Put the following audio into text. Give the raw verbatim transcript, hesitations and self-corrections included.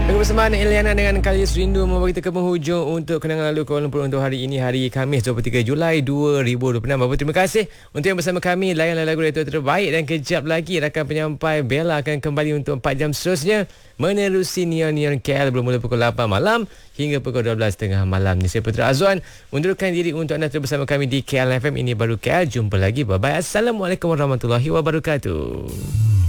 Bersama Eliana dengan Kali Serindu membawa kita ke penghujung untuk kenangan lalu Kuala Lumpur untuk hari ini, hari Khamis dua puluh tiga Julai dua ribu dua puluh enam. Bapa, terima kasih untuk yang bersama kami layan lagu itu terbaik, dan kejap lagi rakan penyampai Bella akan kembali untuk empat jam seterusnya menerusi Neon Neon K L bermula pukul lapan malam hingga pukul dua belas tiga puluh malam. Ni saya Putra Azwan undurkan diri untuk anda terus bersama kami di K L F M. Ini baru K L. Jumpa lagi. Bye bye. Assalamualaikum warahmatullahi wabarakatuh.